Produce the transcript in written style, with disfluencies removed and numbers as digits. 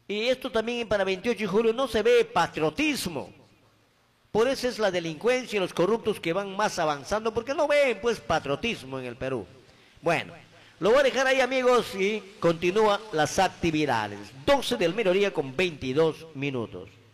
Y esto también para 28 de julio no se ve patriotismo. Por eso es la delincuencia y los corruptos que van más avanzando, porque no ven pues patriotismo en el Perú. Bueno, lo voy a dejar ahí, amigos, y continúan las actividades. 12 del mediodía con 22 minutos.